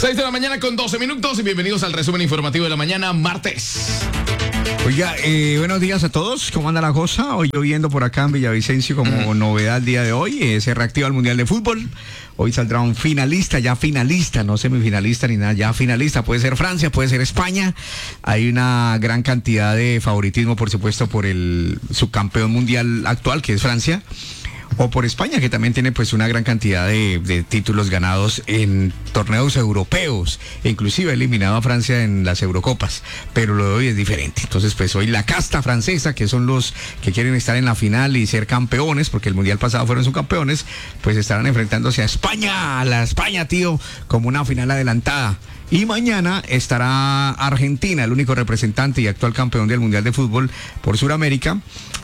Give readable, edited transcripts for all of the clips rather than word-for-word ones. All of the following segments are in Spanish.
6 de la mañana con 12 minutos y bienvenidos al resumen informativo de la mañana, martes. Oiga, buenos días a todos. ¿Cómo anda la cosa? Hoy lloviendo por acá en Villavicencio como novedad el día de hoy. Se reactiva el Mundial de Fútbol. Hoy saldrá un finalista, ya finalista, no semifinalista ni nada, ya finalista. Puede ser Francia, puede ser España. Hay una gran cantidad de favoritismo, por supuesto, por el subcampeón mundial actual, que es Francia. O por España, que también tiene pues una gran cantidad de títulos ganados en torneos europeos, e inclusive ha eliminado a Francia en las Eurocopas, pero lo de hoy es diferente. Entonces pues hoy la casta francesa, que son los que quieren estar en la final y ser campeones, porque el mundial pasado fueron subcampeones, pues estarán enfrentándose a España, tío, como una final adelantada. Y mañana estará Argentina, el único representante y actual campeón del Mundial de Fútbol por Sudamérica,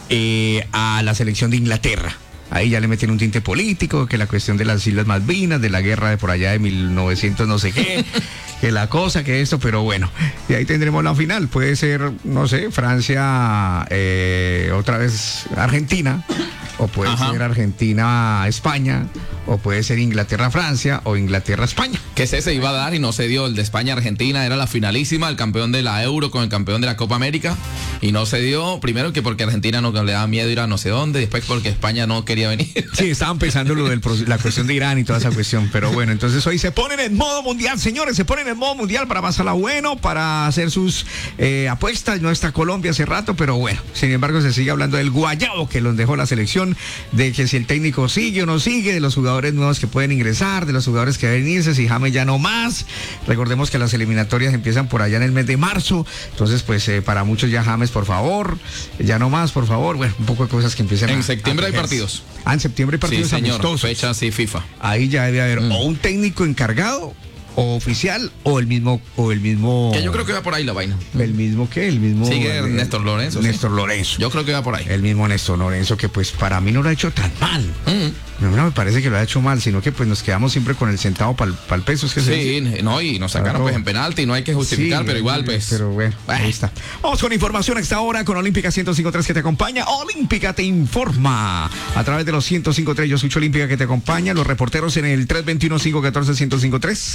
a la selección de Inglaterra. Ahí ya le meten un tinte político, que la cuestión de las Islas Malvinas, de la guerra de por allá de 1900 no sé qué, que la cosa, que esto, pero bueno, y ahí tendremos la final. Puede ser, no sé, Francia, otra vez Argentina, o puede ser Argentina-España, o puede ser Inglaterra-Francia, o Inglaterra-España. Que ese iba a dar y no se dio. El de España-Argentina era la finalísima, el campeón de la Euro con el campeón de la Copa América, y no se dio, primero que porque Argentina no le daba miedo ir a no sé dónde, después porque España no quería venir. Sí, estaban pensando lo de la cuestión de Irán y toda esa cuestión, pero bueno, entonces hoy se ponen en modo mundial, señores, se ponen en modo mundial para pasarla bueno, para hacer sus apuestas. No está Colombia hace rato, pero bueno, sin embargo se sigue hablando del guayabo que los dejó la selección, de que si el técnico sigue o no sigue, de los jugadores nuevos que pueden ingresar, de los jugadores que deben irse, si James ya no más. Recordemos que las eliminatorias empiezan por allá en el mes de marzo, entonces pues para muchos ya James, por favor, ya no más, por favor. Bueno, un poco de cosas que empiezan en septiembre hay partidos. En septiembre hay partidos, sí, señor, amistosos. Fecha, sí, FIFA. Ahí ya debe haber o un técnico encargado, o oficial, o el mismo. Que yo creo que va por ahí la vaina. ¿El mismo qué? El mismo. Sigue Néstor Lorenzo. Néstor Lorenzo. Yo creo que va por ahí. El mismo Néstor Lorenzo, que pues para mí no lo ha hecho tan mal. No me parece que lo ha hecho mal, sino que pues nos quedamos siempre con el centavo para el peso. Es que sí, no, y nos sacaron pues en penalti, no hay que justificar, sí, pero igual pues. Pero bueno, ahí está. Vamos con información a esta hora con Olímpica 105.3 que te acompaña. Olímpica te informa a través de los 105.3. Yo soy Olímpica que te acompaña. Los reporteros en el 321-514-1053,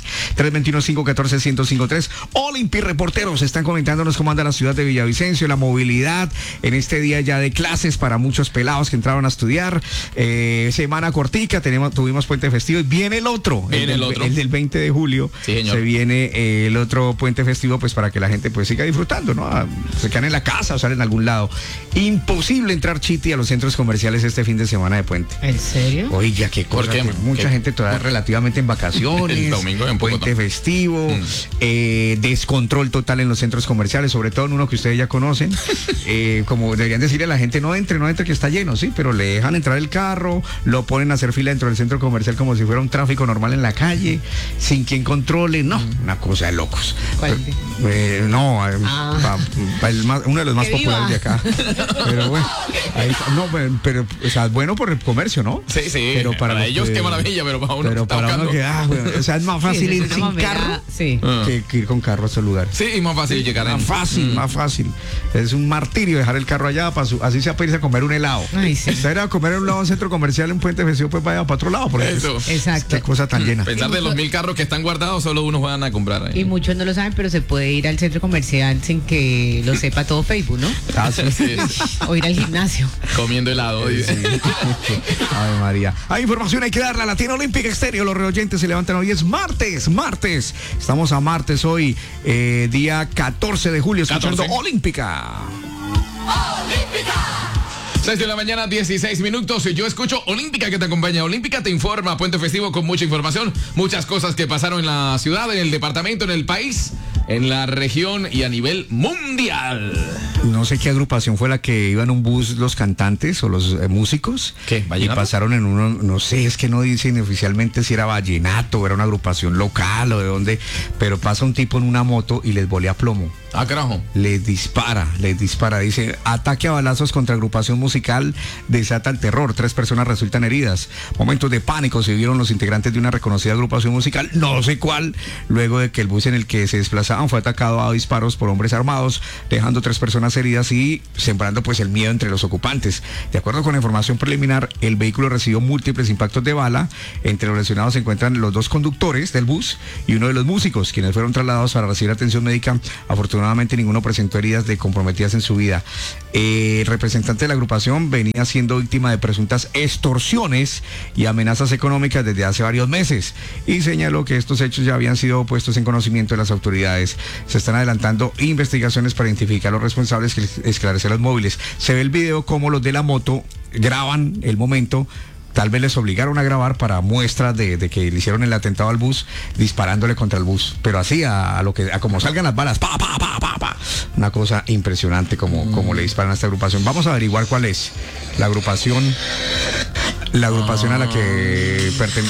321-514-1053. Olímpica reporteros están comentándonos cómo anda la ciudad de Villavicencio, la movilidad en este día ya de clases para muchos pelados que entraron a estudiar. Semana cortica, tuvimos puente festivo y viene el otro, el del 20 de julio. Sí, señor. Se viene el otro puente festivo, pues para que la gente pues siga disfrutando, ¿no? Se quedan en la casa o salen en algún lado. Imposible entrar, Chiti, a los centros comerciales este fin de semana de puente. ¿En serio? Oiga, qué cosa. Mucha gente todavía relativamente en vacaciones. El domingo en puente festivo, descontrol total en los centros comerciales, sobre todo en uno que ustedes ya conocen. Como deberían decirle a la gente, no entre que está lleno, sí, pero le dejan entrar el carro, lo ponen a hacer fila dentro del centro comercial como si fuera un tráfico normal en la calle, sin quien controle, no, una cosa de locos. No, uno de los más populares de acá. Pero bueno, ahí, no, pero o sea, bueno por el comercio, ¿no? Sí, pero para ellos qué maravilla, pero para uno. Pero para uno que, o sea, es más fácil ir sin carro que ir con carro a ese lugar. Sí, y más fácil llegar más fácil. Es un martirio dejar el carro allá, así sea para irse a comer un helado. Ay, sí. Usted ir a comer en un lado, un centro comercial, un puente festivo, pues vaya para otro lado. Porque eso. Exacto. Qué cosa tan llena. Pensar de los 1000 carros que están guardados, solo unos van a comprar ahí. Y muchos no lo saben, pero se puede ir al centro comercial sin que lo sepa todo Facebook, ¿no? Sí. O ir al gimnasio. Comiendo helado. Sí. Ay, María. Hay información, hay que darla. Latina Olímpica Estéreo. Los reoyentes se levantan hoy. Es martes. Estamos a martes hoy, día 14 de julio, escuchando Olímpica. 6 de la mañana, 16 minutos. Y yo escucho Olímpica que te acompaña. Olímpica te informa. Puente festivo con mucha información. Muchas cosas que pasaron en la ciudad, en el departamento, en el país, en la región y a nivel mundial. No sé qué agrupación fue la que iba en un bus los cantantes o los músicos. ¿Qué? ¿Vallenato? Y pasaron en uno, no sé, es que no dicen oficialmente si era vallenato o era una agrupación local o de dónde, pero pasa un tipo en una moto y les volea plomo. Ah, carajo. Les dispara. Dice, ataque a balazos contra agrupación musical desata el terror. 3 personas resultan heridas. Momentos de pánico se vivieron los integrantes de una reconocida agrupación musical, no sé cuál, luego de que el bus en el que se desplazaba estaban fue atacado a disparos por hombres armados, dejando 3 personas heridas y sembrando pues el miedo entre los ocupantes. De acuerdo con la información preliminar, el vehículo recibió múltiples impactos de bala. Entre los lesionados se encuentran los 2 conductores del bus y uno de los músicos, quienes fueron trasladados para recibir atención médica. Afortunadamente ninguno presentó heridas de comprometidas en su vida. El representante de la agrupación venía siendo víctima de presuntas extorsiones y amenazas económicas desde hace varios meses y señaló que estos hechos ya habían sido puestos en conocimiento de las autoridades. Se están adelantando investigaciones para identificar a los responsables y esclarecer los móviles. Se ve el video como los de la moto graban el momento. Tal vez les obligaron a grabar para muestras de que le hicieron el atentado al bus, disparándole contra el bus. Pero así, a como salgan las balas, pa, pa, pa, pa, pa. Una cosa impresionante como le disparan a esta agrupación. Vamos a averiguar cuál es la agrupación a la que pertenece.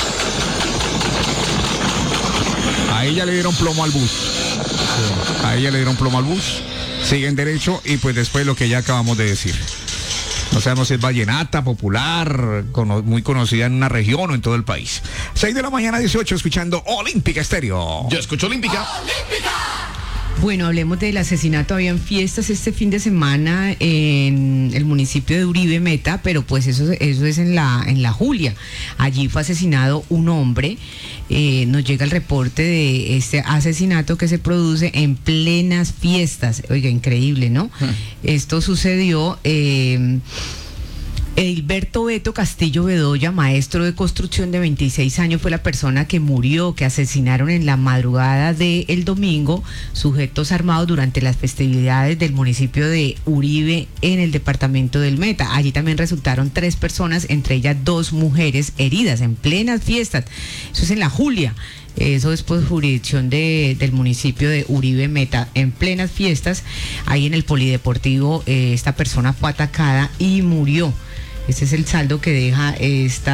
A ella le dieron plomo al bus. A ella le dieron plomo al bus. Siguen derecho y pues después lo que ya acabamos de decir. No sabemos si es vallenata, popular, muy conocida en una región o en todo el país. 6 de la mañana, 18, escuchando Olímpica Estéreo. Yo escucho Olímpica. Bueno, hablemos del asesinato. Habían fiestas este fin de semana en el municipio de Uribe Meta, pero pues eso es en la Julia. Allí fue asesinado un hombre. Nos llega el reporte de este asesinato que se produce en plenas fiestas. Oiga, increíble, ¿no? Esto sucedió. Edilberto Beto Castillo Bedoya, maestro de construcción de 26 años, fue la persona que murió, que asesinaron en la madrugada del domingo sujetos armados durante las festividades del municipio de Uribe en el departamento del Meta. Allí también resultaron 3 personas, entre ellas 2 mujeres heridas en plenas fiestas. Eso es en la Julia. Eso es pues jurisdicción del municipio de Uribe Meta. En plenas fiestas, ahí en el polideportivo, esta persona fue atacada y murió. Ese es el saldo que deja este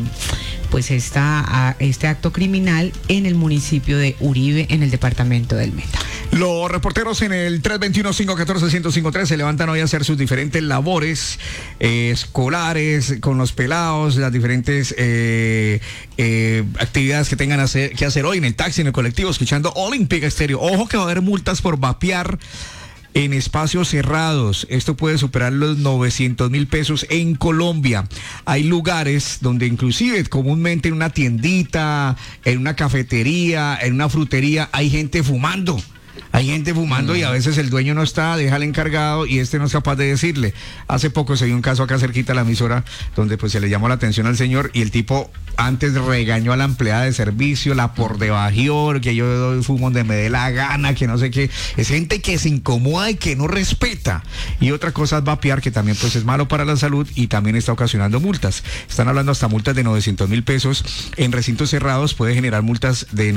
acto criminal en el municipio de Uribe, en el departamento del Meta. Los reporteros en el 321-514-1053 se levantan hoy a hacer sus diferentes labores escolares con los pelados, las diferentes actividades que tengan que hacer hoy en el taxi, en el colectivo, escuchando Olímpica Estéreo. Ojo que va a haber multas por vapear en espacios cerrados. Esto puede superar los 900,000 pesos en Colombia. Hay lugares donde inclusive comúnmente en una tiendita, en una cafetería, en una frutería, hay gente fumando. Y a veces el dueño no está, deja al encargado y este no es capaz de decirle. Hace poco se dio un caso acá cerquita de la emisora donde pues se le llamó la atención al señor y el tipo antes regañó a la empleada de servicio, la por debajió, que yo doy fumo donde me dé la gana, que no sé qué. Es gente que se incomoda y que no respeta. Y otra cosa es vapear, que también pues es malo para la salud y también está ocasionando multas. Están hablando hasta multas de 900,000 pesos. En recintos cerrados puede generar multas de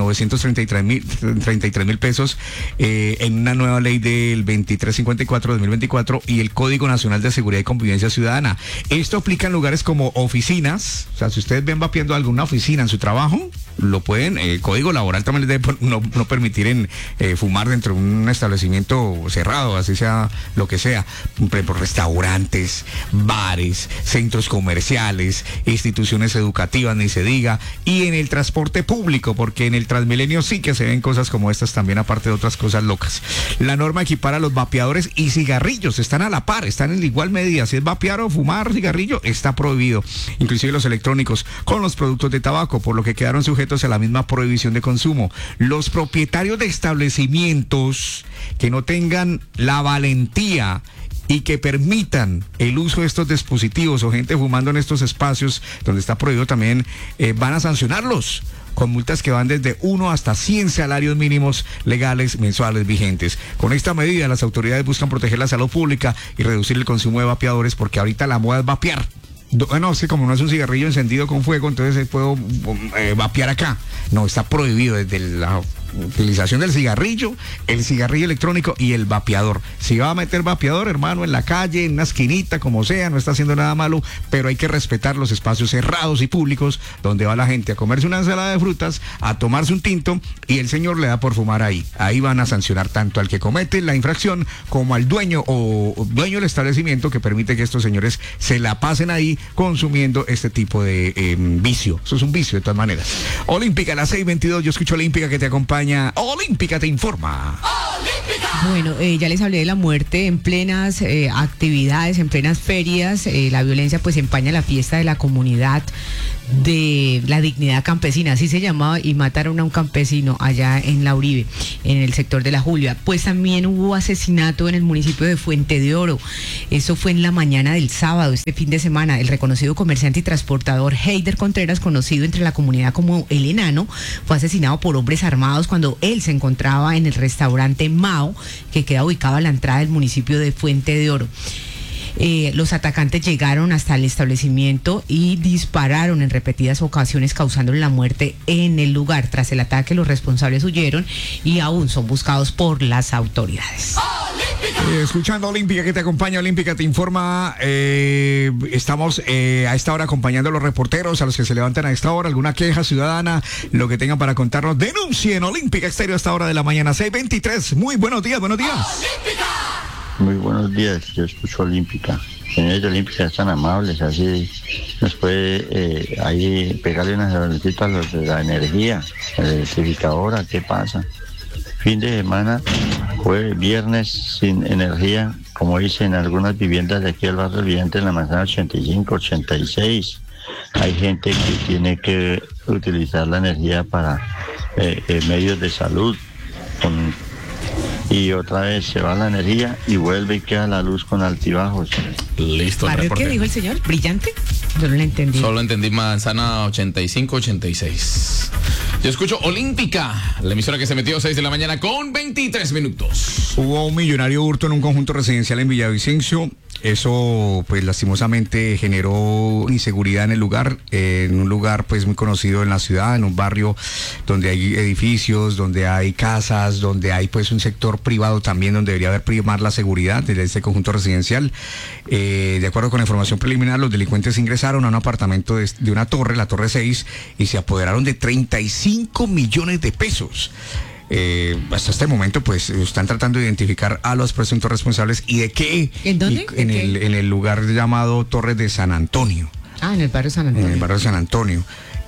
933,000 pesos. En una nueva ley del 2354-2024 y el Código Nacional de Seguridad y Convivencia Ciudadana. Esto aplica en lugares como oficinas. O sea, si ustedes ven vapeando alguna oficina en su trabajo, lo pueden, el Código Laboral también les debe no permitir fumar dentro de un establecimiento cerrado, así sea lo que sea. Por ejemplo, restaurantes, bares, centros comerciales, instituciones educativas, ni se diga, y en el transporte público, porque en el Transmilenio sí que se ven cosas como estas también, aparte de otras cosas locas. La norma equipara a los vapeadores y cigarrillos, están a la par, están en igual medida. Si es vapear o fumar cigarrillo, está prohibido. Inclusive los electrónicos con los productos de tabaco, por lo que quedaron sujetos a la misma prohibición de consumo. Los propietarios de establecimientos que no tengan la valentía y que permitan el uso de estos dispositivos o gente fumando en estos espacios donde está prohibido también, van a sancionarlos con multas que van desde 1 hasta 100 salarios mínimos legales mensuales vigentes. Con esta medida, las autoridades buscan proteger la salud pública y reducir el consumo de vapeadores, porque ahorita la moda es vapear. Bueno, es que como no es un cigarrillo encendido con fuego, entonces puedo vapear acá. No, está prohibido desde la utilización del cigarrillo, el cigarrillo electrónico y el vapeador. Si va a meter vapeador, hermano, en la calle, en una esquinita, como sea, no está haciendo nada malo, pero hay que respetar los espacios cerrados y públicos donde va la gente a comerse una ensalada de frutas, a tomarse un tinto y el señor le da por fumar ahí. Ahí van a sancionar tanto al que comete la infracción como al dueño o dueño del establecimiento que permite que estos señores se la pasen ahí consumiendo este tipo de vicio. Eso es un vicio de todas maneras. Olímpica, a las 6:22, yo escucho Olímpica que te acompaña acompaña. Olímpica te informa. Bueno, ya les hablé de la muerte en plenas actividades, en plenas ferias. La violencia pues empaña la fiesta de la comunidad de la dignidad campesina, así se llamaba, y mataron a un campesino allá en La Uribe, en el sector de La Julia. Pues también hubo asesinato en el municipio de Fuente de Oro. Eso fue en la mañana del sábado, este fin de semana. El reconocido comerciante y transportador Heider Contreras, conocido entre la comunidad como El Enano, fue asesinado por hombres armados cuando él se encontraba en el restaurante Mao, que queda ubicado a la entrada del municipio de Fuente de Oro. Los atacantes llegaron hasta el establecimiento y dispararon en repetidas ocasiones, causándole la muerte en el lugar. Tras el ataque, los responsables huyeron y aún son buscados por las autoridades. Escuchando Olímpica que te acompaña, Olímpica te informa. Estamos a esta hora acompañando a los reporteros, a los que se levantan a esta hora. Alguna queja ciudadana, lo que tengan para contarnos, denuncien. Olímpica Estéreo a esta hora de la mañana, 6:23. Muy buenos días, buenos días. ¡Olímpica! Muy buenos días, yo escucho Olímpica. Señores de Olímpica, están amables, así nos puede ahí pegarle unas orden a los de la energía, la electrificadora, ¿qué pasa? Fin de semana, fue viernes sin energía, como dicen algunas viviendas de aquí del barrio Viviente en la manzana 85, 86. Hay gente que tiene que utilizar la energía para medios de salud, y otra vez se va la energía y vuelve y queda la luz con altibajos. Listo. ¿Qué dijo el señor? ¿Brillante? Yo no lo entendí. Solo entendí manzana 85, 86. Yo escucho Olímpica, la emisora que se metió 6 de la mañana con 23 minutos. Hubo un millonario hurto en un conjunto residencial en Villavicencio. Eso pues lastimosamente generó inseguridad en el lugar, en un lugar pues muy conocido en la ciudad, en un barrio donde hay edificios, donde hay casas, donde hay pues un sector privado también donde debería haber primar la seguridad de este conjunto residencial. De acuerdo con la información preliminar, los delincuentes ingresaron a un apartamento de una torre, la torre 6, y se apoderaron de 35 millones de pesos. Hasta este momento pues están tratando de identificar a los presuntos responsables y de qué. ¿En dónde? En el lugar llamado Torres de San Antonio. Ah, en el barrio San Antonio. En el barrio de San Antonio.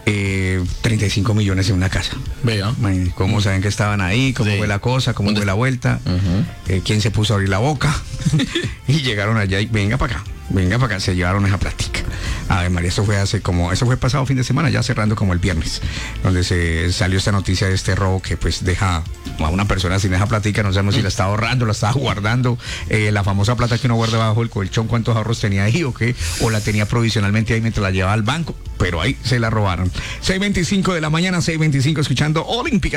35 millones en una casa. Vea. ¿Cómo saben que estaban ahí? ¿Cómo fue la cosa? ¿Cómo fue la vuelta? ¿Quién se puso a abrir la boca? Y llegaron allá y venga para acá, se llevaron esa plática. A ver, María, eso fue pasado fin de semana, ya cerrando como el viernes, donde se salió esta noticia de este robo que pues deja a una persona sin esa plática, no sabemos si la estaba ahorrando, la estaba guardando, la famosa plata que uno guarda bajo el colchón, cuántos ahorros tenía ahí o qué, o la tenía provisionalmente ahí mientras la llevaba al banco, pero ahí se la robaron. 6:25 de la mañana, 6:25, escuchando Olímpica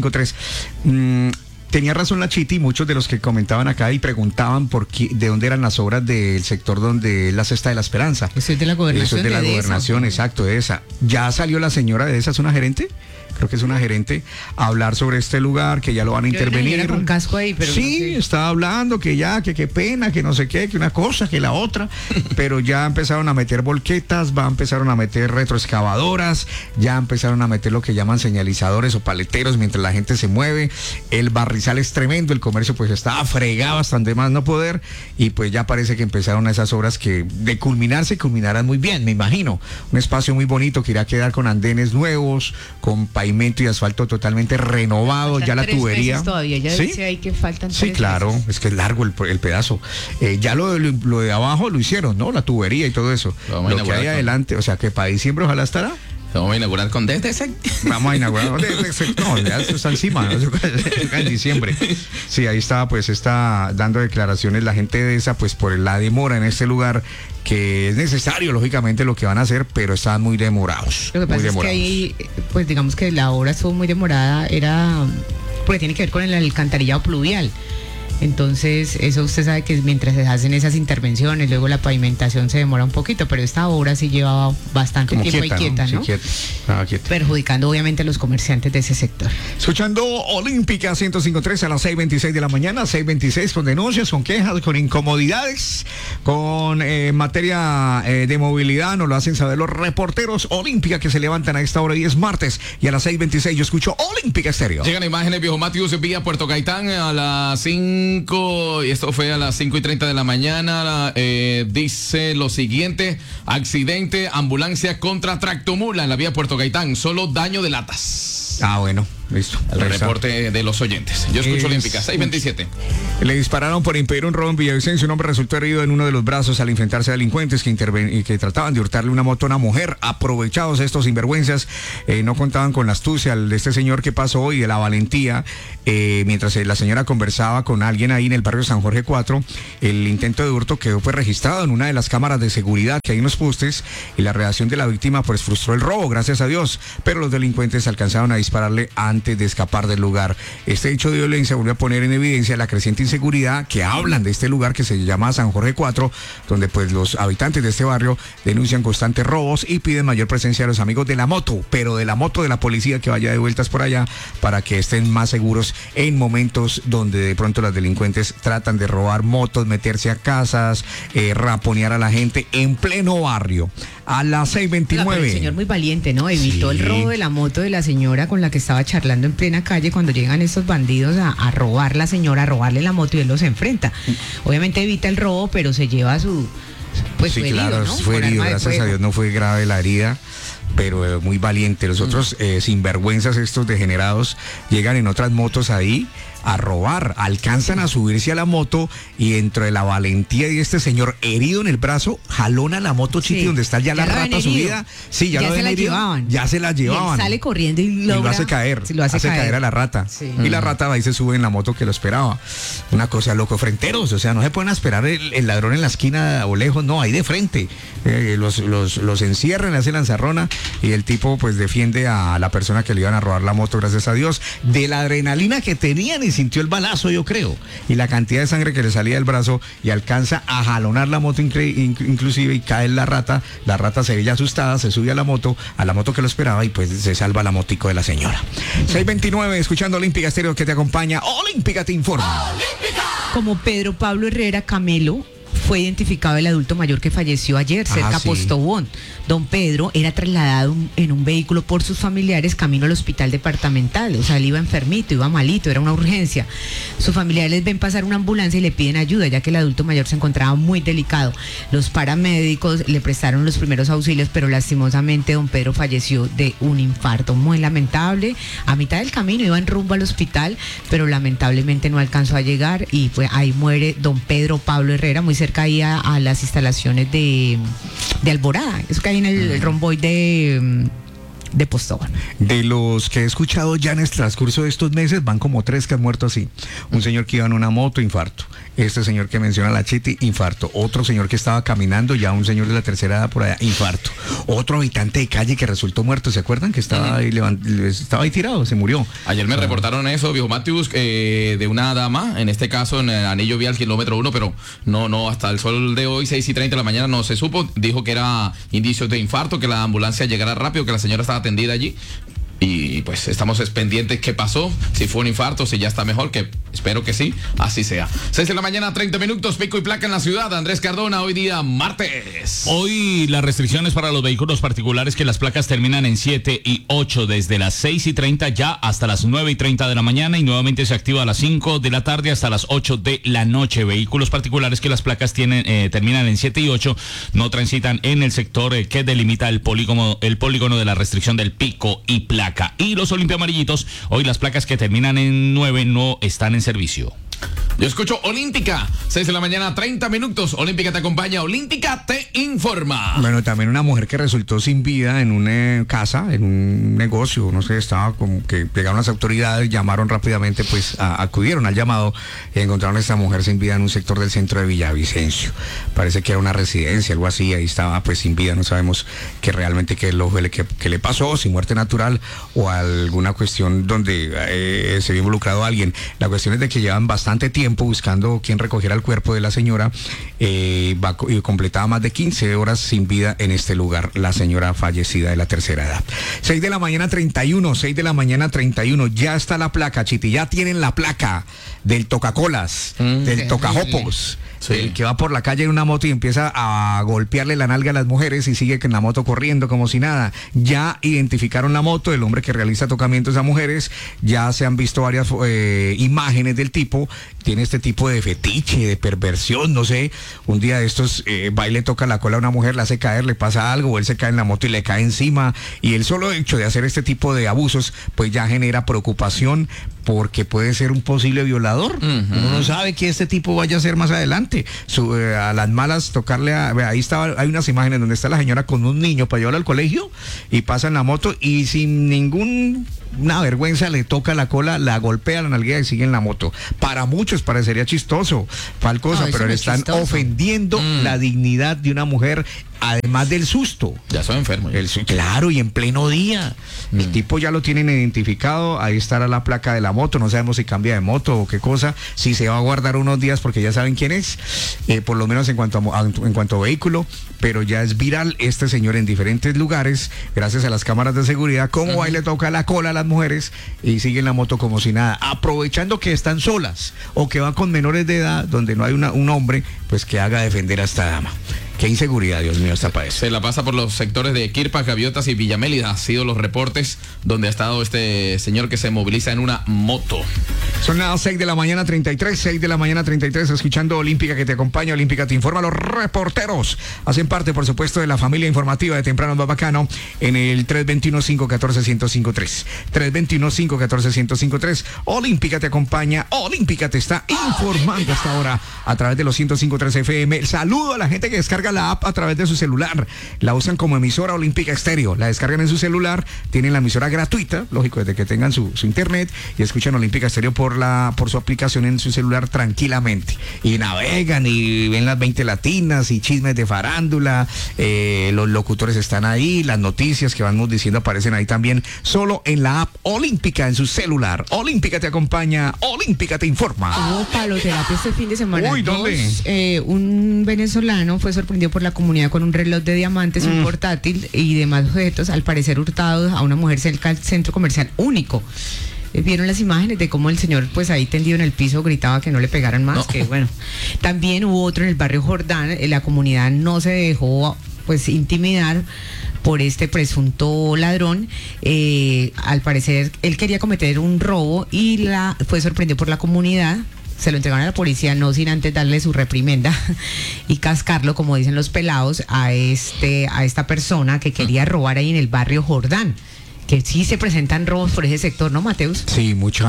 105.3. Tenía razón la Chiti, muchos de los que comentaban acá y preguntaban de dónde eran las obras del sector donde es la Cesta de la Esperanza. Eso es de la gobernación. Eso es de la gobernación, exacto, de esa. ¿Ya salió la señora de esa, es una gerente? Creo que es una gerente, a hablar sobre este lugar, que ya lo van a intervenir. Era con casco ahí, pero sí, no sé. Estaba hablando que ya, que qué pena, que no sé qué, que una cosa, que la otra, pero ya empezaron a meter volquetas, empezaron a meter retroexcavadoras, ya empezaron a meter lo que llaman señalizadores o paleteros mientras la gente se mueve. El barrizal es tremendo, el comercio pues estaba fregado hasta donde más no poder, y pues ya parece que empezaron esas obras que de culminarse, culminarán muy bien, me imagino. Un espacio muy bonito que irá a quedar con andenes nuevos, con pavimento y asfalto totalmente renovado, faltan ya la tubería. Todavía, ya ¿sí? dice ahí que faltan sí, claro, meses. Es que es largo el pedazo. Ya lo de abajo lo hicieron, ¿no? La tubería y todo eso. Lo que hay adelante, o sea que para diciembre ojalá estará. Vamos a inaugurar con DTC. Vamos a inaugurar con DTC. No, ya eso está encima, ¿no? En diciembre. Sí, ahí está dando declaraciones la gente de esa, pues por la demora en este lugar, que es necesario, lógicamente, lo que van a hacer, pero están muy demorados. Lo que pasa es que ahí, pues digamos que la obra estuvo muy demorada, porque tiene que ver con el alcantarillado pluvial. Entonces, eso usted sabe que mientras se hacen esas intervenciones, luego la pavimentación se demora un poquito, pero esta obra sí lleva bastante tiempo quieta, ¿no? Sí, quieta. Perjudicando obviamente a los comerciantes de ese sector. Escuchando Olímpica 105.3 a las 6:26 de la mañana, 6:26, con denuncias, con quejas, con incomodidades, con materia de movilidad, nos lo hacen saber los reporteros Olímpica que se levantan a esta hora y es martes, y a las 6:26 yo escucho Olímpica Estéreo. Llegan imágenes, viejo Matius, vía Puerto Gaitán a las 5, y esto fue a las 5:30 de la mañana. Dice lo siguiente: accidente, ambulancia contra tractomula en la vía Puerto Gaitán, solo daño de latas. Ah, bueno. Listo. El reporte de los oyentes. Yo escucho Olímpica, 6:27. Le dispararon por impedir un robo en Villavicencio. Un hombre resultó herido en uno de los brazos al enfrentarse a delincuentes que trataban de hurtarle una moto a una mujer. Aprovechados estos sinvergüenzas, no contaban con la astucia de este señor que pasó hoy, de la valentía. Mientras la señora conversaba con alguien ahí en el barrio San Jorge 4, el intento de hurto quedó registrado en una de las cámaras de seguridad que hay en los postes, y la reacción de la víctima pues frustró el robo, gracias a Dios, pero los delincuentes alcanzaron a dispararle antes de escapar del lugar. Este hecho de violencia volvió a poner en evidencia la creciente inseguridad que hablan de este lugar que se llama San Jorge 4, donde pues los habitantes de este barrio denuncian constantes robos y piden mayor presencia de los amigos de la moto, pero de la moto de la policía, que vaya de vueltas por allá para que estén más seguros en momentos donde de pronto los delincuentes tratan de robar motos, meterse a casas, raponear a la gente en pleno barrio. A las 6:29. El señor muy valiente, ¿no? Evitó el robo de la moto de la señora con la que estaba charlando en plena calle cuando llegan estos bandidos a robar la señora, a robarle la moto, y él los enfrenta. Obviamente evita el robo, pero se lleva su... Pues sí, fue claro, herido, ¿no? fue herido, gracias a Dios no fue grave la herida, pero muy valiente. Los otros sinvergüenzas, estos degenerados, llegan en otras motos ahí a robar, alcanzan a subirse a la moto, y dentro de la valentía de este señor herido en el brazo, jalona la moto, Chiti, donde está ya la rata subida. Sí, ya lo se la herido, llevaban. ya se la llevaban. Y él sale corriendo y lo hace caer, hace caer a la rata. Sí. Y la rata ahí se sube en la moto que lo esperaba. Una cosa loco, frenteros, o sea, no se pueden esperar el ladrón en la esquina o lejos, no, ahí de frente. Los encierran, le hacen lanzarrona, y el tipo pues defiende a la persona que le iban a robar la moto, gracias a Dios, de la adrenalina que tenían, y sintió el balazo, yo creo, y la cantidad de sangre que le salía del brazo, y alcanza a jalonar la moto inclusive, y cae la rata se ve ya asustada, se sube a la moto que lo esperaba, y pues se salva la motico de la señora. 6:29, escuchando Olímpica Estéreo, que te acompaña. Olímpica te informa. ¡Olímpica! Como Pedro Pablo Herrera Camelo, fue identificado el adulto mayor que falleció ayer cerca a Postobón. Don Pedro era trasladado en un vehículo por sus familiares camino al hospital departamental. O sea, él iba enfermito, iba malito, era una urgencia. Sus familiares ven pasar una ambulancia y le piden ayuda, ya que el adulto mayor se encontraba muy delicado. Los paramédicos le prestaron los primeros auxilios, pero lastimosamente don Pedro falleció de un infarto. Muy lamentable. A mitad del camino iba en rumbo al hospital, pero lamentablemente no alcanzó a llegar, y ahí muere don Pedro Pablo Herrera, muy cerca ahí a las instalaciones de Alborada. Eso que hay en el romboy de Postobón. De los que he escuchado ya en el transcurso de estos meses, van como 3 que han muerto así. Un señor que iba en una moto, infarto. Este señor que menciona la Chiti, infarto. Otro señor que estaba caminando, ya un señor de la tercera edad por allá, infarto. Otro habitante de calle que resultó muerto, ¿se acuerdan? Que estaba ahí tirado, se murió. Ayer me reportaron eso, viejo Matius, de una dama, en este caso en el anillo vial kilómetro 1, pero no, hasta el sol de hoy, 6:30 de la mañana, no se supo. Dijo que era indicios de infarto, que la ambulancia llegara rápido, que la señora estaba atendida allí. Y pues estamos pendientes qué pasó, si fue un infarto, si ya está mejor, que espero que sí, así sea. 6 de la mañana, 30 minutos, pico y placa en la ciudad. Andrés Cardona, hoy día martes. Hoy las restricciones para los vehículos particulares, que las placas terminan en 7 y 8 desde las 6:30 ya hasta las 9:30 de la mañana, y nuevamente se activa a las 5 de la tarde hasta las 8 de la noche. Vehículos particulares que las placas terminan en 7 y 8 no transitan en el sector que delimita el polígono de la restricción del pico y placa. Y los Olimpia amarillitos, hoy las placas que terminan en 9 no están en servicio. Yo escucho Olímpica, 6 de la mañana, 30 minutos. Olímpica te acompaña, Olímpica te informa. Bueno, también una mujer que resultó sin vida en una casa, en un negocio, no sé, estaba como que llegaron las autoridades, llamaron rápidamente, pues acudieron al llamado y encontraron a esta mujer sin vida en un sector del centro de Villavicencio. Parece que era una residencia, algo así, ahí estaba pues sin vida, no sabemos qué realmente qué le pasó, si muerte natural o alguna cuestión donde se vio involucrado alguien. La cuestión es de que llevan bastante tiempo buscando quién recogiera el cuerpo de la señora, y completaba más de 15 horas sin vida en este lugar, la señora fallecida de la tercera edad. 6 de la mañana 31, ya está la placa, Chiti, ya tienen la placa del tocacolas, del tocajopos. Sí. El que va por la calle en una moto y empieza a golpearle la nalga a las mujeres y sigue con la moto corriendo como si nada. Ya identificaron la moto, el hombre que realiza tocamientos a mujeres, ya se han visto varias imágenes del tipo. tiene este tipo de fetiche, de perversión, no sé, un día de estos va y le toca la cola a una mujer, la hace caer, le pasa algo, o él se cae en la moto y le cae encima, y el solo hecho de hacer este tipo de abusos, pues ya genera preocupación, porque puede ser un posible violador. Uno no sabe que este tipo vaya a ser más adelante. A las malas tocarle ahí hay unas imágenes donde está la señora con un niño para llevarlo al colegio y pasa en la moto y sin ninguna vergüenza le toca la cola, la golpea, la nalguea y sigue en la moto. Para muchos parecería chistoso, Falcosa, pero le están ofendiendo la dignidad de una mujer, además del susto. Ya soy enfermo. Claro, y en pleno día. El tipo ya lo tienen identificado, ahí estará la placa de la moto, no sabemos si cambia de moto o qué cosa, si se va a guardar unos días porque ya saben quién es, por lo menos en cuanto a vehículo, pero ya es viral este señor en diferentes lugares, gracias a las cámaras de seguridad, cómo va y le toca la cola a las mujeres y sigue en la moto como si nada, aprovechando que están solas o que van con menores de edad, donde no hay un hombre, pues que haga defender a esta dama. Qué inseguridad, Dios mío, está para eso. Se la pasa por los sectores de Quirpa, Gaviotas y Villamélida. Han sido los reportes donde ha estado este señor que se moviliza en una moto. Son las 6 de la mañana 33, 6 de la mañana 33, escuchando Olímpica que te acompaña, Olímpica te informa. Los reporteros hacen parte, por supuesto, de la familia informativa de Temprano Más Bacano en el 321-514-1053. 321-514-1053. Olímpica te acompaña, Olímpica te está informando hasta ahora a través de los 105.3 FM. Saludo a la gente que descarga la app a través de su celular, la usan como emisora Olímpica Estéreo, la descargan en su celular, tienen la emisora gratuita, lógico, desde que tengan su internet, y escuchan Olímpica Estéreo por su aplicación en su celular tranquilamente, y navegan y ven las 20 latinas y chismes de farándula, los locutores están ahí, las noticias que vamos diciendo aparecen ahí también, solo en la app Olímpica en su celular. Olímpica te acompaña, Olímpica te informa. Hubo paloterapia este fin de semana. Uy, ¿dónde? Un venezolano fue sorprendido por la comunidad con un reloj de diamantes, un portátil y demás objetos, al parecer hurtados a una mujer cerca del centro comercial Único. Vieron las imágenes de cómo el señor, pues ahí tendido en el piso, gritaba que no le pegaran más, que bueno. También hubo otro en el barrio Jordán, la comunidad no se dejó pues intimidar por este presunto ladrón. Al parecer él quería cometer un robo y fue sorprendido por la comunidad. Se lo entregaron a la policía, no sin antes darle su reprimenda y cascarlo, como dicen los pelados, a esta persona que quería robar ahí en el barrio Jordán. Que sí se presentan robos por ese sector, ¿no, Mateus? Sí, mucho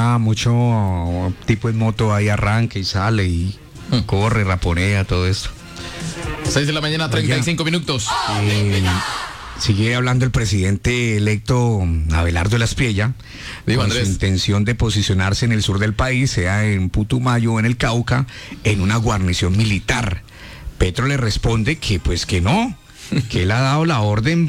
tipo en moto ahí arranca y sale y corre, raponea, todo esto. 6 de la mañana, 35 minutos. Sigue hablando el presidente electo Abelardo Laspriella con su intención de posicionarse en el sur del país, sea en Putumayo o en el Cauca, en una guarnición militar. Petro le responde que pues que no, que él ha dado la orden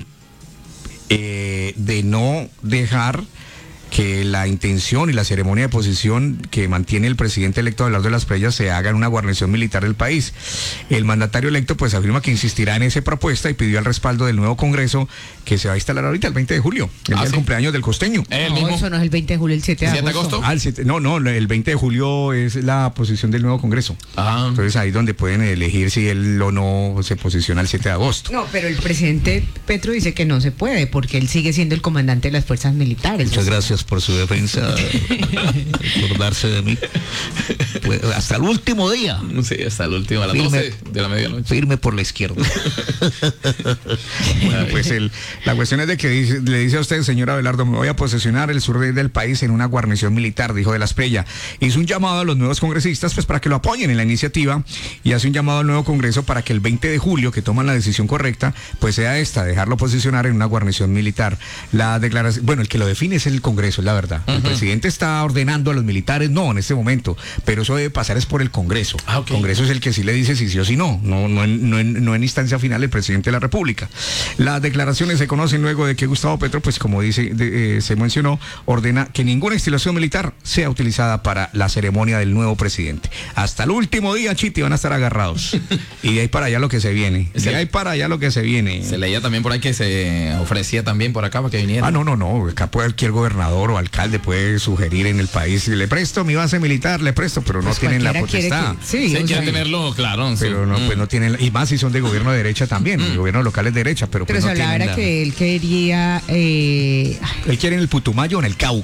de no dejar que la intención y la ceremonia de posición que mantiene el presidente electo Abelardo Laspriella se haga en una guarnición militar del país. El mandatario electo pues afirma que insistirá en esa propuesta y pidió el respaldo del nuevo Congreso que se va a instalar ahorita el 20 de julio, el día del cumpleaños del costeño. No, eso no es el 20 de julio, el 7 de agosto. El 20 de julio es la posición del nuevo Congreso. Entonces ahí donde pueden elegir si él o no se posiciona el 7 de agosto. No, pero el presidente Petro dice que no se puede porque él sigue siendo el comandante de las fuerzas militares. Muchas gracias por su defensa, acordarse de mí. Pues, hasta el último día. Sí, hasta el último, a las 12 de la medianoche. Firme por la izquierda. Bueno, pues la cuestión es de que le dice a usted, señor Abelardo, me voy a posesionar el sur del país en una guarnición militar, dijo de Laspriella. Hizo un llamado a los nuevos congresistas pues para que lo apoyen en la iniciativa y hace un llamado al nuevo Congreso para que el 20 de julio, que toman la decisión correcta, pues sea dejarlo posicionar en una guarnición militar. La declaración, bueno, el que lo define es el Congreso, es la verdad. El presidente está ordenando a los militares, no, en este momento, pero eso debe pasar es por el Congreso. El Congreso es el que sí le dice si sí o si no, no en instancia final el presidente de la República. Las declaraciones se conocen luego de que Gustavo Petro, pues como se mencionó, ordena que ninguna instalación militar sea utilizada para la ceremonia del nuevo presidente. Hasta el último día, Chiti, van a estar agarrados. Y de ahí para allá lo que se viene. Se leía también por ahí que se ofrecía también por acá para que viniera. No. Acá cualquier gobernador o alcalde puede sugerir en el país, le presto mi base militar, pero no tienen la potestad. Quiere tenerlo claro. Pero no, pues no tienen, y más si son de gobierno de derecha también, el gobierno local es de derecha, pero pues no se hablaba tienen que él quería... Él quiere en el Putumayo o en el Cauca.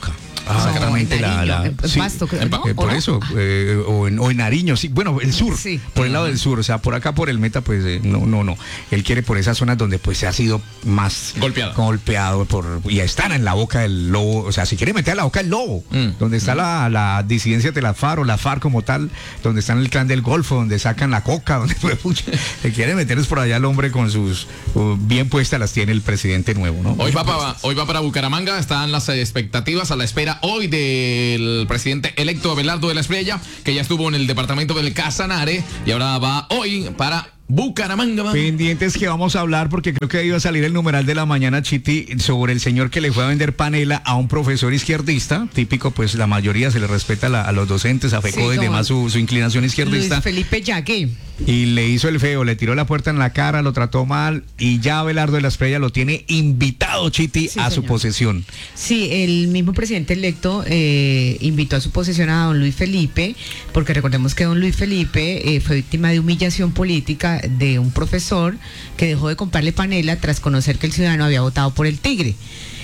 exactamente, en sí, Pasto, creo, ¿no? por ¿O no? eso, o en Nariño, sí, bueno, el sur, Sí. por el lado del sur, o sea, por acá por el Meta, pues no, él quiere por esas zonas donde pues se ha sido más golpeado y están en la boca del lobo, o sea, si quiere meter a la boca del lobo, donde está la disidencia de la FARC como tal, donde está en el clan del Golfo, donde sacan la coca, donde se quiere meterles por allá el hombre con sus bien puestas las tiene el presidente nuevo, ¿no? Hoy va para Bucaramanga, están las expectativas a la espera hoy del presidente electo Abelardo de la Espriella, que ya estuvo en el departamento del Casanare y ahora va hoy para Bucaramanga. Pendientes que vamos a hablar porque creo que iba a salir el numeral de la mañana, Chiti, sobre el señor que le fue a vender panela a un profesor izquierdista, típico, pues la mayoría se le respeta a los docentes, a FECODE y demás su inclinación izquierdista. Luis Felipe Yaque. Y le hizo el feo, le tiró la puerta en la cara, lo trató mal y ya Abelardo de la Espriella lo tiene invitado, Chiti, a su posesión. Sí, el mismo presidente electo invitó a su posesión a don Luis Felipe, porque recordemos que don Luis Felipe fue víctima de humillación política de un profesor que dejó de comprarle panela tras conocer que el ciudadano había votado por el Tigre.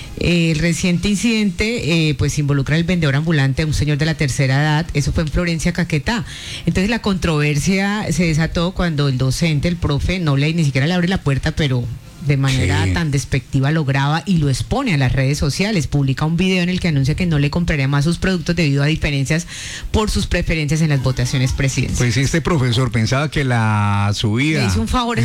El reciente incidente pues involucra al vendedor ambulante, un señor de la tercera edad. Eso fue en Florencia, Caquetá. Entonces la controversia se desató cuando el docente, el profe, ni siquiera le abre la puerta, pero de manera tan despectiva lo graba y lo expone a las redes sociales. Publica un video en el que anuncia que no le compraría más sus productos debido a diferencias por sus preferencias en las votaciones presidenciales. Pues este profesor pensaba que la subida le hizo un favor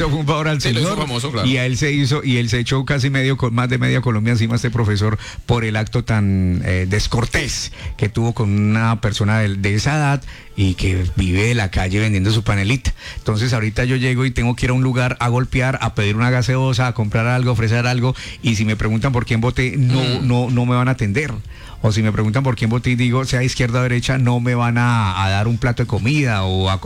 al señor, famoso, claro. y él se echó casi más de media Colombia encima este profesor por el acto tan descortés que tuvo con una persona de esa edad y que vive de la calle vendiendo su panelita. Entonces ahorita yo llego y tengo que ir a un lugar a golpear, a pedir una gaseosa, a comprar algo, ofrecer algo, y si me preguntan por quién voté, no me van a atender. O si me preguntan por quién voté y digo, sea izquierda o derecha, no me van a dar un plato de comida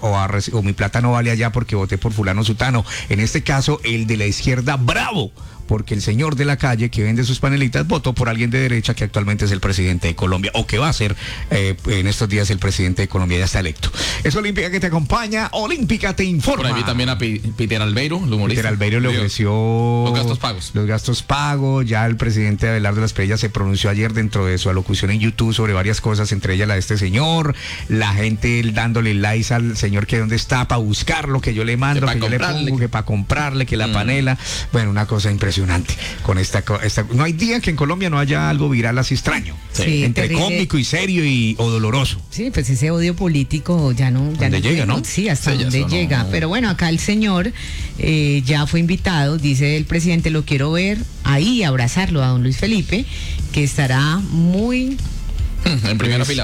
o mi plata no vale allá porque voté por fulano sutano. En este caso, el de la izquierda, bravo, porque el señor de la calle que vende sus panelitas votó por alguien de derecha que actualmente es el presidente de Colombia, o que va a ser en estos días el presidente de Colombia, ya está electo. Es Olímpica que te acompaña, Olímpica te informa. Por ahí vi también a Peter Albeiro, el humorista. Peter Albeiro le ofreció los gastos pagos. Ya el presidente Abelardo de la Espriella se pronunció ayer dentro de su alocución en YouTube sobre varias cosas, entre ellas la de este señor, la gente dándole likes al señor que dónde está para buscarlo, que yo le mando, que yo le pongo, que para comprarle, que la panela. Bueno, una cosa impresionante con esta no hay día que en Colombia no haya algo viral así extraño, entre cómico y serio o doloroso. Sí, pues ese odio político ya no llega, ¿no? Sí, hasta donde llega. Pero bueno, acá el señor ya fue invitado, dice el presidente, lo quiero ver ahí, abrazarlo a don Luis Felipe, que estará muy en primera fila.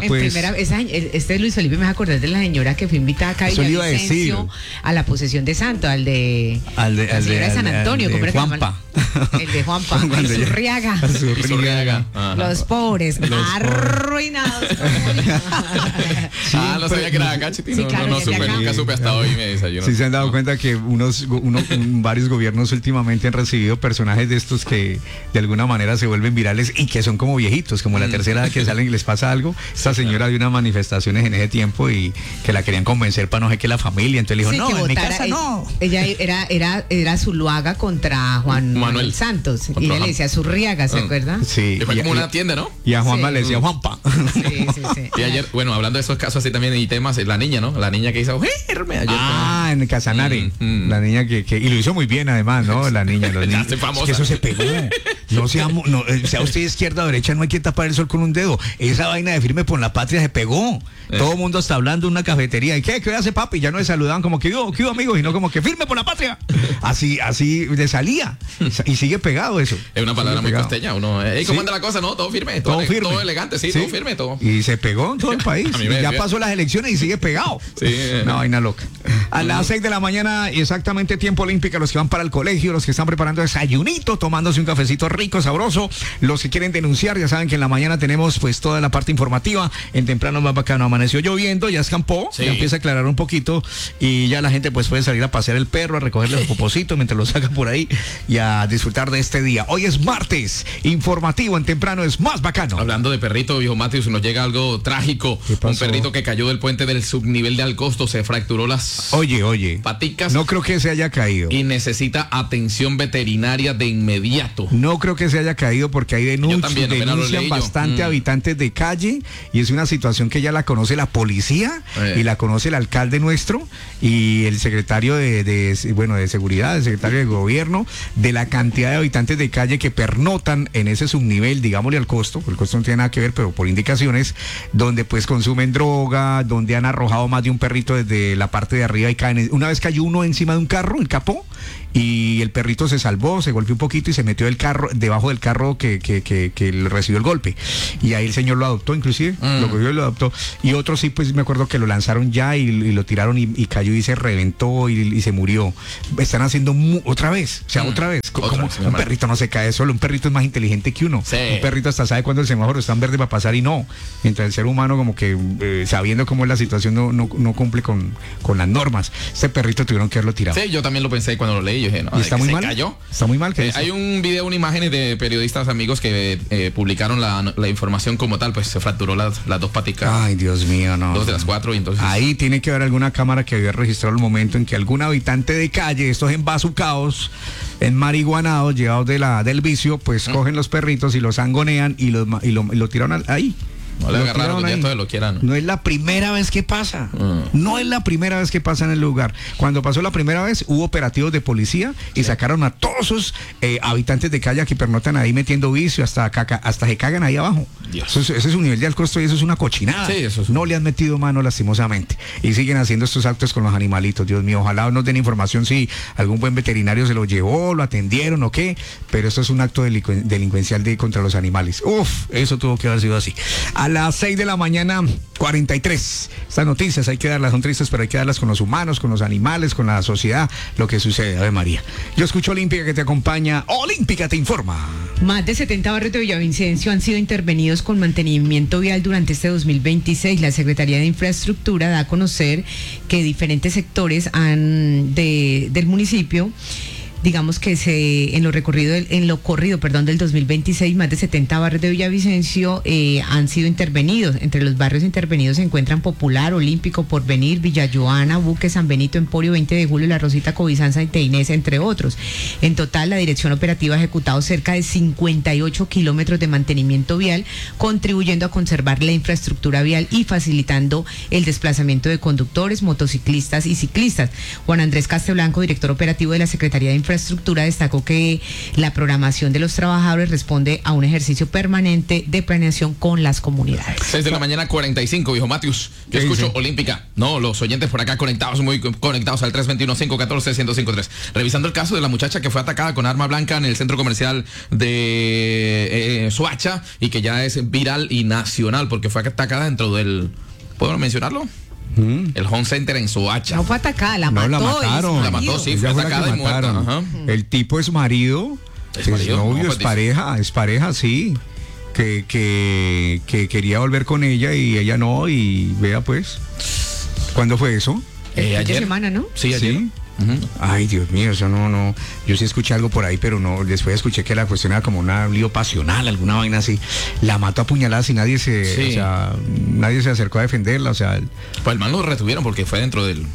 Este Luis Felipe me va a acordar de la señora que fue invitada acá a Villavicencio a la posesión de santo, al de San Antonio, ¿cómo era que Juanpa. El de Juanpa, el Zurriaga. Los pobres, arruinados. No sabía que era acá, Chiti. Nunca supe hasta hoy, me desayuno. Sí se han dado cuenta que varios gobiernos últimamente han recibido personajes de estos que de alguna manera se vuelven virales y que son como viejitos, como la tercera edad, que salen y les pasa algo. Esta señora dio unas manifestaciones en ese tiempo y que la querían convencer para no sé qué la familia, entonces le dijo, no, en mi casa no. Ella era Zuluaga contra Juan Manuel Santos, y ella le decía Zurriaga, ¿se acuerda? Sí. Fue como una tienda, ¿no? Y a Juanma le decía Juanpa. Sí. Y ayer, bueno, hablando de esos casos así también y temas, la niña, ¿no? La niña que hizo ayer. En el Casanare. La niña que y lo hizo muy bien además, ¿no? La niña. Ya se famosa. Es que eso se pegó. Sea usted izquierda o derecha, no hay que tapar el sol con un dedo. Esa vaina de firme por la patria se pegó. Todo el mundo está hablando en una cafetería. ¿Y qué hace papi? Ya no le saludaban como que ¿qué hubo, amigos? Y no como que firme por la patria. Así le salía. Y sigue pegado eso. Es una palabra muy costeña. ¿Cómo anda la cosa? No, todo firme. Todo elegante, sí, todo firme, todo. Y se pegó en todo el país. Ya pasó las elecciones y sigue pegado. Sí. Una vaina loca. A las 6 de la mañana, exactamente tiempo olímpica, los que van para el colegio, los que están preparando desayunito, tomándose un cafecito rico, sabroso, los que quieren denunciar, ya saben que en la mañana tenemos pues toda la parte informativa. En temprano más bacano, amaneció lloviendo, ya escampó, ya empieza a aclarar un poquito y ya la gente pues puede salir a pasear el perro, a recogerle los popositos mientras lo saca por ahí y a disfrutar de este día. Hoy es martes, informativo en temprano es más bacano. Hablando de perrito, viejo Matius, nos llega algo trágico. Un perrito que cayó del puente del subnivel de Alcosto, se fracturó las paticas. No creo que se haya caído. Y necesita atención veterinaria de inmediato. No creo que se haya caído porque hay también, denuncian bastante habitantes de calle y es una situación que ya la conoce la policía y la conoce el alcalde nuestro y el secretario de seguridad, el secretario de gobierno, de la cantidad de habitantes de calle que pernotan en ese subnivel, digámosle al costo, porque el costo no tiene nada que ver, pero por indicaciones, donde pues consumen droga, donde han arrojado más de un perrito desde la parte de arriba y caen. Una vez cayó uno encima de un carro, el capó, y el perrito se salvó, se golpeó un poquito y se metió debajo del carro que recibió el golpe. Y ahí el señor lo adoptó, inclusive, lo cogió y lo adoptó. Y otro sí, pues me acuerdo que lo lanzaron ya y lo tiraron y cayó y se reventó y se murió. Están haciendo otra vez, otra vez. Un perrito no se cae solo, un perrito es más inteligente que uno. Sí. Un perrito hasta sabe cuándo el semáforo está en verde para pasar y no. Mientras el ser humano como que sabiendo cómo es la situación no cumple con las normas. Este perrito tuvieron que haberlo tirado. Sí, yo también lo pensé cuando lo leí. Yo dije, no, ¿y está muy mal? Cayó. Está muy mal. Hay un video, una imagen de periodistas amigos que publicaron la información como tal, pues se fracturó las dos paticas. Ay, Dios mío, no. 2 de las 4 y entonces... Ahí tiene que haber alguna cámara que había registrado el momento en que algún habitante de calle, estos embazucados, enmarihuanados, llevados del vicio, pues cogen los perritos y los angonean y lo tiraron ahí. No le agarraron, ya entonces lo quieran. No es la primera vez que pasa. No es la primera vez que pasa en el lugar. Cuando pasó la primera vez, hubo operativos de policía y sacaron a todos esos habitantes de calle que pernotan ahí metiendo vicio, hasta se cagan ahí abajo. Ese es un nivel de alcosto y eso es una cochinada. Sí, eso es... No le han metido mano lastimosamente. Y siguen haciendo estos actos con los animalitos. Dios mío, ojalá nos den información si algún buen veterinario se lo llevó, lo atendieron o qué. Pero esto es un acto delincuencial contra los animales. Eso tuvo que haber sido así. A las 6 de la mañana, 43. Estas noticias hay que darlas, son tristes, pero hay que darlas con los humanos, con los animales, con la sociedad, lo que sucede. Ave María. Yo escucho Olímpica que te acompaña. Olímpica te informa. Más de 70 barrios de Villavicencio han sido intervenidos con mantenimiento vial durante este 2026. La Secretaría de Infraestructura da a conocer que diferentes sectores del municipio, digamos que en lo corrido del 2026, más de 70 barrios de Villavicencio han sido intervenidos. Entre los barrios intervenidos se encuentran Popular, Olímpico, Porvenir, Villa Joana, Buque, San Benito, Emporio, 20 de Julio, La Rosita, Cobizán, Santa Inés, entre otros. En total, la Dirección Operativa ha ejecutado cerca de 58 kilómetros de mantenimiento vial, contribuyendo a conservar la infraestructura vial y facilitando el desplazamiento de conductores, motociclistas y ciclistas. Juan Andrés Casteblanco, director operativo de la Secretaría de Infraestructura, destacó que la programación de los trabajadores responde a un ejercicio permanente de planeación con las comunidades. 6 de la mañana, 45, viejo Matius. Yo escucho Olímpica. No, los oyentes por acá muy conectados al 321-514-1053. Revisando el caso de la muchacha que fue atacada con arma blanca en el centro comercial de Soacha y que ya es viral y nacional porque fue atacada dentro del... ¿Puedo mencionarlo? El Home Center en Soacha. No fue atacada, la mató. La mataron. La mató, sí, fue atacada y muerta. Ajá. El tipo es marido, es novio, no, es pareja, sí. Que quería volver con ella y ella no, y vea pues. ¿Cuándo fue eso? Ayer. Semana, ¿no? Sí, ayer. ¿Sí? Ay, Dios mío, eso no. Yo sí escuché algo por ahí, pero no. Después escuché que la cuestión era como un lío pasional, alguna vaina así. La mató a puñaladas y nadie se acercó a defenderla, o sea. Pues el man lo retuvieron porque fue dentro del.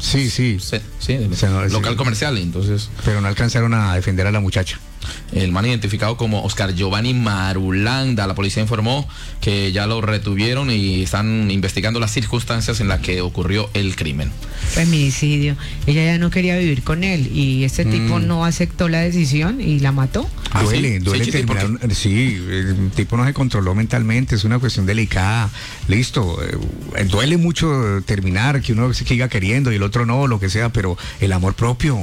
Local comercial, entonces. Pero no alcanzaron a defender a la muchacha. El man identificado como Oscar Giovanni Marulanda. La policía informó que ya lo retuvieron y están investigando las circunstancias en las que ocurrió el crimen. Feminicidio. Ella ya no quería vivir con él y este tipo no aceptó la decisión y la mató. Duele terminar. Sí, el tipo no se controló mentalmente, es una cuestión delicada. Listo, duele mucho terminar, que uno se siga queriendo y el otro no, lo que sea, pero el amor propio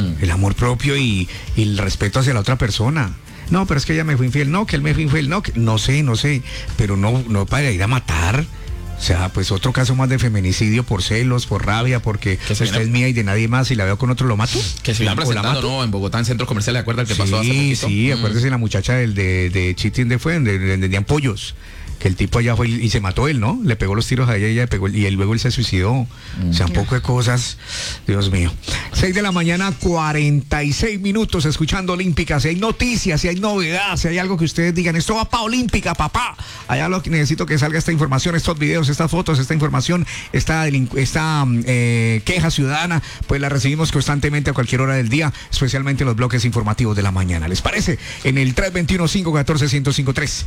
y el respeto hacia la otra persona. No, pero es que ella me fue infiel, no, que él me fue infiel, no sé, pero no para ir a matar. O sea, pues otro caso más de feminicidio por celos, por rabia, porque usted es mía y de nadie más y la veo con otro, ¿lo mato? Que se viene presentando, ¿no? En Bogotá, en centros comerciales, ¿de acuerdo al que pasó hace poquito? Sí, acuérdese la muchacha de Chitín donde vendían pollos. Que el tipo allá fue y se mató él, ¿no? Le pegó los tiros a ella y luego él se suicidó. O sea, un poco de cosas. Dios mío. 6 de la mañana, 46 minutos escuchando Olímpica. Si hay noticias, si hay novedad, si hay algo que ustedes digan, esto va para Olímpica, papá. allá lo que necesito que salga esta información, estos videos, estas fotos, esta información, esta queja ciudadana, pues la recibimos constantemente a cualquier hora del día, especialmente en los bloques informativos de la mañana. ¿Les parece? En el 321-514-1053,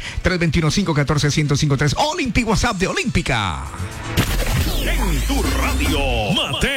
321-514-1053, Olympic WhatsApp de Olímpica. En tu radio, Mateo.